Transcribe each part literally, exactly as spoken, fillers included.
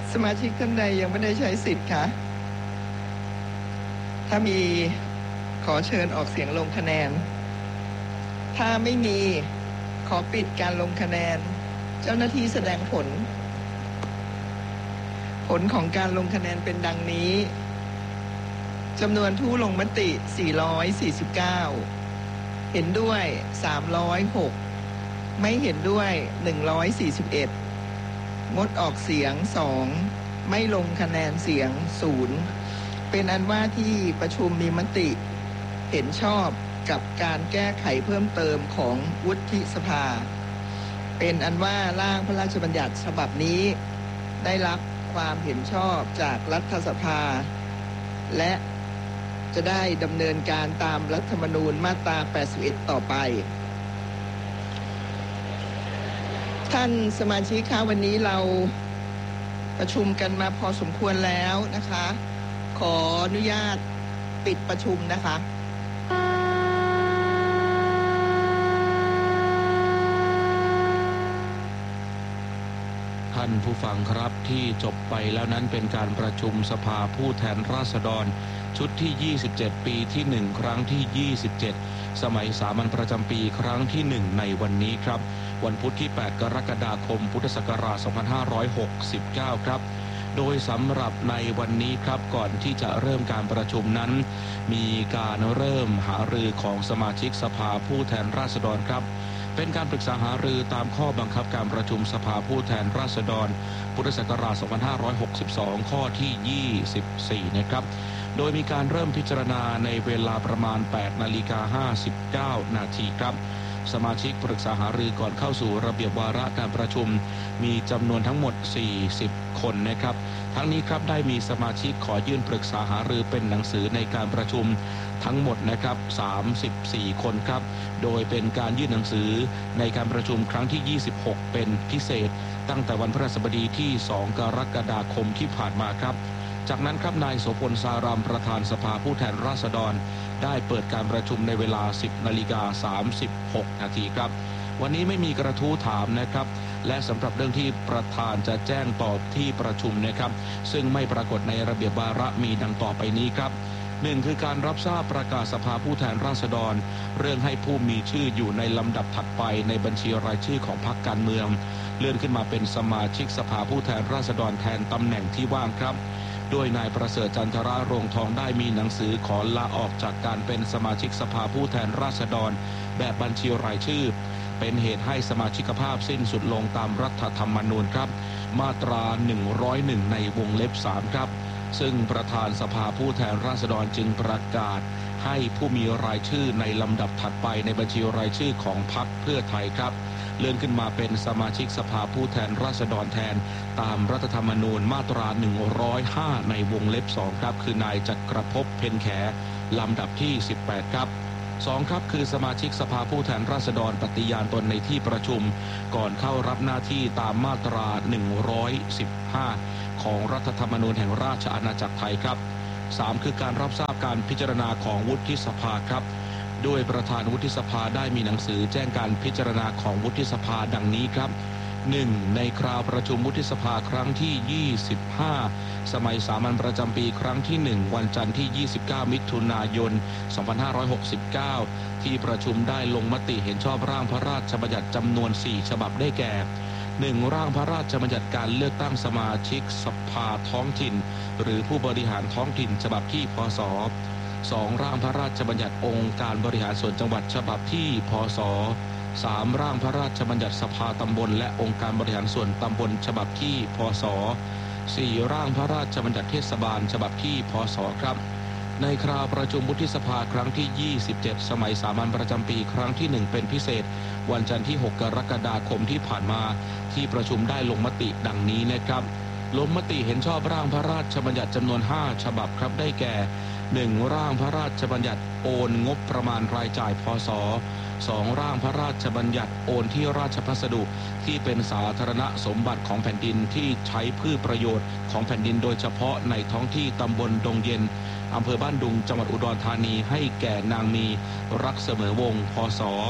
สมาชิกท่านใดยังไม่ได้ใช้สิทธิ์คะถ้ามีขอเชิญออกเสียงลงคะแนนถ้าไม่มีขอปิดการลงคะแนนเจ้าหน้าที่แสดงผลผลของการลงคะแนนเป็นดังนี้จำนวนผู้ลงมติสี่ร้อยสี่สิบเก้าเห็นด้วยสามร้อยหกไม่เห็นด้วยหนึ่งร้อยสี่สิบเอ็ดงดออกเสียงสองไม่ลงคะแนนเสียงศูนย์เป็นอันว่าที่ประชุมมีมติเห็นชอบกับการแก้ไขเพิ่มเติมของวุฒิสภาเป็นอันว่าร่างพระราชบัญญัติฉบับนี้ได้รับความเห็นชอบจากรัฐสภาและจะได้ดำเนินการตามรัฐธรรมนูญมาตราแปดสิบเอ็ดต่อไปท่านสมาชิกคะวันนี้เราประชุมกันมาพอสมควรแล้วนะคะขออนุญาตปิดประชุมนะคะท่านผู้ฟังครับที่จบไปแล้วนั้นเป็นการประชุมสภาผู้แทนราษฎรชุดที่ยี่สิบเจ็ดปีที่หนึ่งครั้งที่ยี่สิบเจ็ดสมัยสามัญประจำปีครั้งที่หนึ่งในวันนี้ครับวันพุธที่แปดกรกฎาคมพุทธศักราชสองพันห้าร้อยหกสิบเก้าครับโดยสำหรับในวันนี้ครับก่อนที่จะเริ่มการประชุมนั้นมีการเริ่มหารือของสมาชิกสภาผู้แทนราษฎรครับเป็นการปรึกษาหารือตามข้อบังคับการประชุมสภาผู้แทนราษฎรพุทธศักราชสองพันห้าร้อยหกสิบสองข้อที่ยี่สิบสี่นะครับโดยมีการเริ่มพิจารณาในเวลาประมาณ แปดนาฬิกาห้าสิบเก้านาทีครับสมาชิกปรึกษาหารือก่อนเข้าสู่ระเบียบวาระการประชุมมีจำนวนทั้งหมดสี่สิบคนนะครับทั้งนี้ครับได้มีสมาชิกขอยื่นปรึกษาหารือเป็นหนังสือในการประชุมทั้งหมดนะครับสามสิบสี่คนครับโดยเป็นการยื่นหนังสือในการประชุมครั้งที่ยี่สิบหกเป็นพิเศษตั้งแต่วันพฤหัสบดีที่สองกรกฎาคมที่ผ่านมาครับจากนั้นครับนายโสพลสารามประธานสภาผู้แทนราษฎรได้เปิดการประชุมในเวลา สิบนาฬิกาสามสิบหกนาทีครับวันนี้ไม่มีกระทู้ถามนะครับและสำหรับเรื่องที่ประธานจะแจ้งตอบที่ประชุมนะครับซึ่งไม่ปรากฏในระเบียบวาระมีดังต่อไปนี้ครับหนึ่งคือการรับทราบประกาศสภาผู้แทนราษฎรเรื่องให้ผู้มีชื่ออยู่ในลำดับถัดไปในบัญชีรายชื่อของพรรคการเมืองเลื่อนขึ้นมาเป็นสมาชิกสภาผู้แทนราษฎรแทนตำแหน่งที่ว่างครับโดยนายประเสริฐจันทราโรงทองได้มีหนังสือขอลาออกจากการเป็นสมาชิกสภาผู้แทนราษฎรแบบบัญชีรายชื่อเป็นเหตุให้สมาชิกภาพสิ้นสุดลงตามรัฐธรรมนูญครับมาตราหนึ่งร้อยเอ็ดในวงเล็บสามครับซึ่งประธานสภาผู้แทนราษฎรจึงประกาศให้ผู้มีรายชื่อในลำดับถัดไปในบัญชีรายชื่อของพรรคเพื่อไทยครับเลื่อนขึ้นมาเป็นสมาชิกสภาผู้แทนราษฎรแทนตามรัฐธรรมนูญมาตราหนึ่งร้อยห้าในวงเล็บสองครับคือนายจักรภพเพ็ญแขลำดับที่สิบแปดครับสองครับคือสมาชิกสภาผู้แทนราษฎรปฏิญาณตนในที่ประชุมก่อนเข้ารับหน้าที่ตามมาตราหนึ่งร้อยสิบห้าของรัฐธรรมนูญแห่งราชอาณาจักรไทยครับสามคือการรับทราบการพิจารณาของวุฒิสภาครับโดยประธานวุฒิสภาได้มีหนังสือแจ้งการพิจารณาของวุฒิสภาดังนี้ครับหนึ่งในคราวประชุมวุฒิสภาครั้งที่ยี่สิบห้าสมัยสามัญประจำปีครั้งที่หนึ่งวันจันทร์ที่ยี่สิบเก้ามิถุนายนสองพันห้าร้อยหกสิบเก้าที่ประชุมได้ลงมติเห็นชอบร่างพระราชบัญญัติจำนวนสี่ฉบับได้แก่หนึ่งร่างพระราชบัญญัติการเลือกตั้งสมาชิกสภาท้องถิ่นหรือผู้บริหารท้องถิ่นฉบับที่พ.ศ.สองร่างพระราชบัญญัติองค์การบริหารส่วนจังหวัดฉบับที่พ.ศ.สามร่างพระราชบัญญัติสภาตำบลและองค์การบริหารส่วนตำบลฉบับที่พ.ศ.สี่ร่างพระราชบัญญัติเทศบาลฉบับที่พ.ศ.ครับในคราวประชุมวุฒิสภาครั้งที่ยี่สิบเจ็ดสมัยสามัญประจำปีครั้งที่หนึ่งเป็นพิเศษวันจันทร์ที่หกกรกฎาคมที่ผ่านมาที่ประชุมได้ลงมติดังนี้นะครับลงมติเห็นชอบร่างพระราชบัญญัติจำนวนห้าฉบับครับได้แก่หนึ่งร่างพระราชบัญญัติโอนงบประมาณรายจ่ายพ.ศ.สองร่างพระราชบัญญัติโอนที่ราชพัสดุที่เป็นสาธารณสมบัติของแผ่นดินที่ใช้เพื่อประโยชน์ของแผ่นดินโดยเฉพาะในท้องที่ตำบลดงเย็นอำเภอบ้านดุงจังหวัดอุดรธานีให้แก่นางมีรักเสมอวงศ์พ.ศ.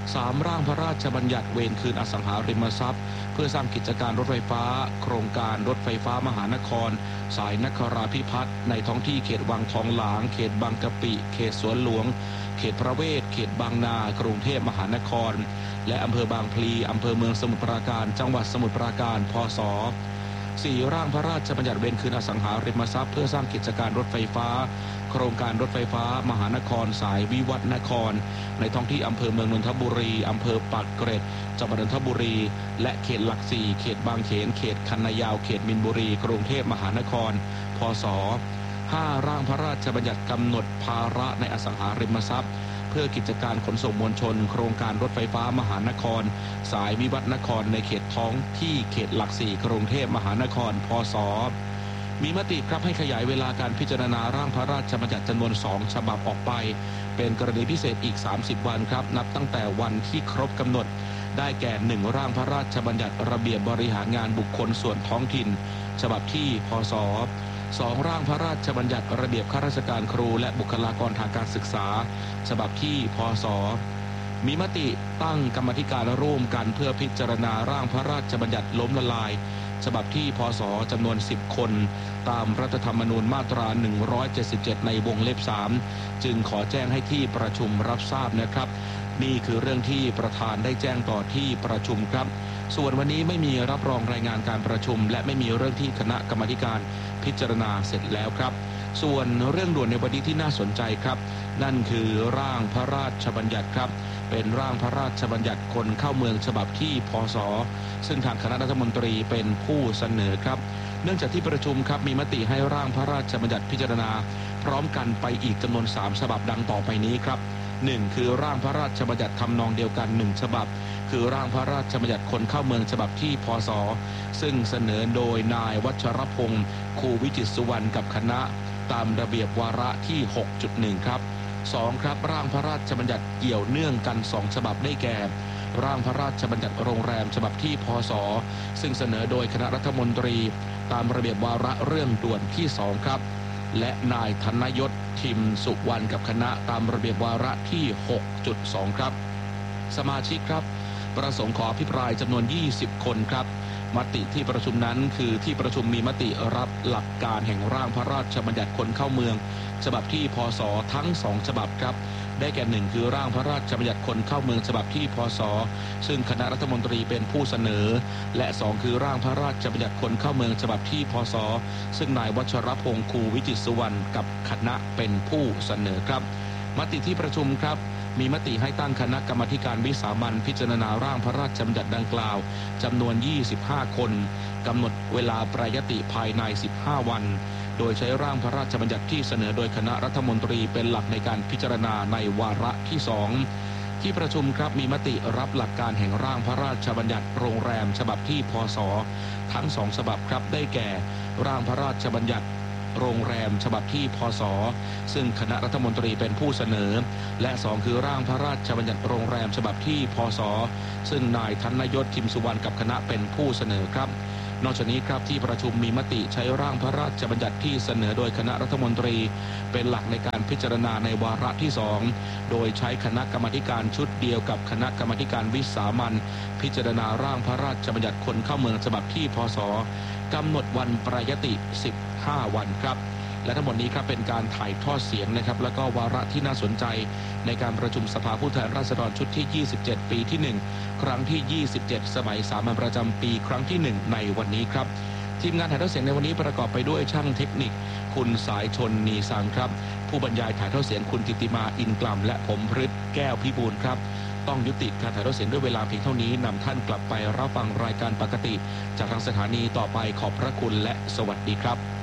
สามร่างพระราชบัญญัติเวรคืนอสังหาริมทรัพย์เพื่อสร้างกิจการรถไฟฟ้าโครงการรถไฟฟ้ามหานครสายนคราภิพัฒน์ในท้องที่เขตวังทองหลางเขตบางกะปิเขตสวนหลวงเขตพระเวทเขตบางนากรุงเทพมหานครและอำเภอบางพลีอำเภอเมืองสมุทรปราการจังหวัดสมุทรปราการพศสี่ร่างพระราชบัญญัติเวรคืนอสังหาริมทรัพย์เพื่อสร้างกิจการรถไฟฟ้าโครงการรถไฟฟ้ามหานครสายวิวัฒนครในท้องที่อำเภอเมืองนนทบุรีอำเภอปากเกร็ดจังหวัดนนทบุรีและเขตหลักสี่เขตบางเขนเขตคันนายาวเขตมินบุรีกรุงเทพมหานครพศห้าร่างพระราชบัญญัติกำหนดภาระในอสังหาริมทรัพย์เพื่อกิจการขนส่งมวลชนโครงการรถไฟฟ้ามหานครสายวิวัฒนครในเขตท้องที่เขตหลักสี่กรุงเทพมหานครพศมีมติครับให้ขยายเวลาการพิจารณาร่างพระราชบัญญัติจำนวนสองฉบับออกไปเป็นกรณีพิเศษอีกสามสิบวันครับนับตั้งแต่วันที่ครบกำหนดได้แก่หนึ่งร่างพระราชบัญญัติระเบียบบริหารงานบุคคลส่วนท้องถิ่นฉบับที่พศสองร่างพระราชบัญญัติระเบียบข้าราชการครูและบุคลากรทางการศึกษาฉบับที่พศมีมติตั้งกรรมธิการร่วมกันเพื่อพิจารณาร่างพระราชบัญญัติล้มละลายฉบับที่พศจำนวนสิบคนตามรัฐธรรมนูญมาตราหนึ่งร้อยเจ็ดสิบเจ็ดในวงเล็บสามจึงขอแจ้งให้ที่ประชุมรับทราบนะครับนี่คือเรื่องที่ประธานได้แจ้งต่อที่ประชุมครับส่วนวันนี้ไม่มีรับรองรายงานการประชุมและไม่มีเรื่องที่คณะกรรมการพิจารณาเสร็จแล้วครับส่วนเรื่องด่วนในวันนี้ที่น่าสนใจครับนั่นคือร่างพระราชบัญญัติครับเป็นร่างพระราชบัญญัติคนเข้าเมืองฉบับที่พศซึ่งทางคณะรัฐมนตรีเป็นผู้เสนอครับเนื่องจากที่ประชุมครับมีมติให้ร่างพระราชบัญญัติพิจารณาพร้อมกันไปอีกจำนวนสามฉบับดังต่อไปนี้ครับหนึ่งคือร่างพระราชบัญญัติทำนองเดียวกันหนึ่งฉบับคือร่างพระราชบัญญัติคนเข้าเมืองฉบับที่พศซึ่งเสนอโดยนายวัชรพงศ์คูวิจิตรสุวรรณกับคณะตามระเบียบวาระที่ หกจุดหนึ่ง ครับสองครับร่างพระราชบัญญัติเกี่ยวเนื่องกันสองฉบับได้แก่ร่างพระราชบัญญัติโรงแรมฉบับที่พศซึ่งเสนอโดยคณะรัฐมนตรีตามระเบียบวาระเรื่องด่วนที่สองครับและนายธนยศทิมสุวรรณกับคณะตามระเบียบวาระที่ หกจุดสอง ครับสมาชิกครับประสงค์ขออภิปรายจำนวนยี่สิบคนครับมติที่ประชุมนั้นคือที่ประชุมมีมติรับหลักการแห่งร่างพระราชบัญญัติคนเข้าเมืองฉบับที่พศทั้งสองฉบับครับได้แก่หนึ่งคือร่างพระราชบัญญัติคนเข้าเมืองฉบับที่พศซึ่งคณะรัฐมนตรีเป็นผู้เสนอและสองคือร่างพระราชบัญญัติคนเข้าเมืองฉบับที่พศซึ่งนายวัชรพงศ์คูวิจิตรสุวรรณกับคณะเป็นผู้เสนอครับมติที่ประชุมครับมีมติให้ตั้งคณะกรรมการวิสามัญพิจารณาร่างพระราชบัญญัติดังกล่าวจำนวนยี่สิบห้าคนกำหนดเวลาแปรยติภายในสิบห้าวันโดยใช้ร่างพระราชบัญญัติที่เสนอโดยคณะรัฐมนตรีเป็นหลักในการพิจารณาในวาระที่สองที่ประชุมครับมีมติรับหลักการแห่งร่างพระราชบัญญัติโรงแรมฉบับที่พศทั้งสองฉบับครับได้แก่ร่างพระราชบัญญัติโรงแรมฉบับที่พศซึ่งคณะรัฐมนตรีเป็นผู้เสนอและสองคือร่างพระราชบัญญัติโรงแรมฉบับที่พศซึ่งนายธนยศทิมสุวรรณกับคณะเป็นผู้เสนอครับนอกจากนี้ครับที่ประชุมมีมติใช้ร่างพระราชบัญญัติที่เสนอโดยคณะรัฐมนตรีเป็นหลักในการพิจารณาในวาระที่สองโดยใช้คณะกรรมการชุดเดียวกับคณะกรรมการวิสามัญพิจารณาร่างพระราชบัญญัติคนเข้าเมืองฉบับที่พศกำหนดวันแปรยติสิบห้าวันครับและทั้งหมดนี้ครับเป็นการถ่ายทอดเสียงนะครับแล้วก็วาระที่น่าสนใจในการประชุมสภาผู้แทนราษฎรชุดที่ยี่สิบเจ็ดปีที่หนึ่งครั้งที่ยี่สิบเจ็ดสมัยสามัญประจำปีครั้งที่หนึ่งในวันนี้ครับทีมงานถ่ายทอดเสียงในวันนี้ประกอบไปด้วยช่างเทคนิคคุณสายชนนีสังครับผู้บรรยายถ่ายทอดเสียงคุณจิติมาอินกล่ำและผมพฤทธิ์แก้วพิบูลครับต้องยุติการถ่ายทอดเสียงด้วยเวลาเพียงเท่านี้นำท่านกลับไปรับฟังรายการปกติจากทางสถานีต่อไปขอบพระคุณและสวัสดีครับ